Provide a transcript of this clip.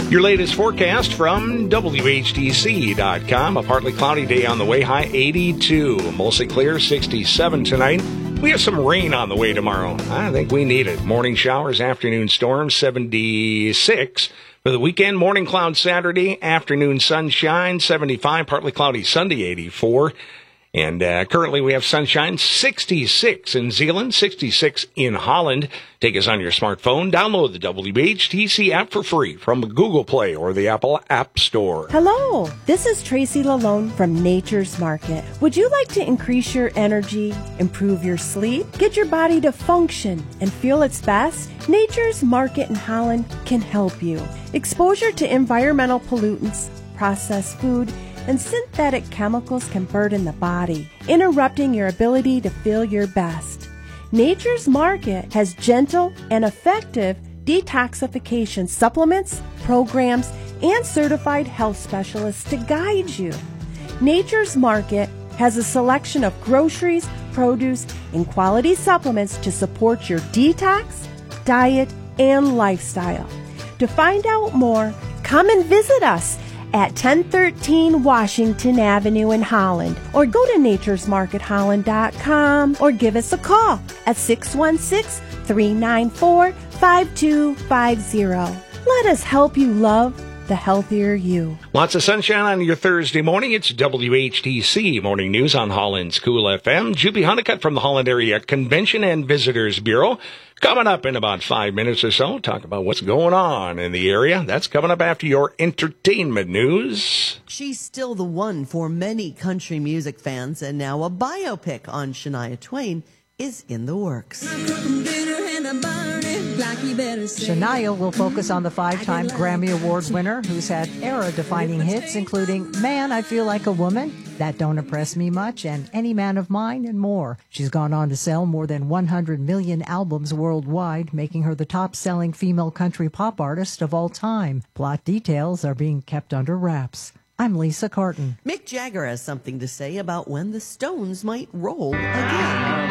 Your latest forecast from WHTC.com. A partly cloudy day on the way, high 82. Mostly clear, 67 tonight. We have some rain on the way tomorrow. I think we need it. Morning showers, afternoon storms, 76. For the weekend, morning clouds Saturday, afternoon sunshine, 75. Partly cloudy Sunday, 84. And currently we have sunshine, 66 in Zeeland, 66 in Holland. Take us on your smartphone. Download the WHTC app for free from Google Play or the Apple App Store. Hello, this is Tracy Lalone from Nature's Market. Would you like to increase your energy, improve your sleep, get your body to function and feel its best? Nature's Market in Holland can help you. Exposure to environmental pollutants, processed food, and synthetic chemicals can burden the body, interrupting your ability to feel your best. Nature's Market has gentle and effective detoxification supplements, programs, and certified health specialists to guide you. Nature's Market has a selection of groceries, produce, and quality supplements to support your detox, diet, and lifestyle. To find out more, come and visit us at 1013 Washington Avenue in Holland, or go to naturesmarketholland.com, or give us a call at 616-394-5250. Let us help you love the healthier you. Lots of sunshine on your Thursday morning. It's WHTC Morning News on Holland's Cool FM. Juby Honeycutt from the Holland Area Convention and Visitors Bureau. Coming up in about 5 minutes or so, talk about what's going on in the area. That's coming up after your entertainment news. She's still the one for many country music fans, and now a biopic on Shania Twain is in the works. Shania will focus on the 5-time Grammy Award winner who's had era-defining hits, including Man, I Feel Like a Woman, That Don't Impress Me Much, and Any Man of Mine, and more. She's gone on to sell more than 100 million albums worldwide, making her the top-selling female country pop artist of all time. Plot details are being kept under wraps. I'm Lisa Carton. Mick Jagger has something to say about when the Stones might roll again.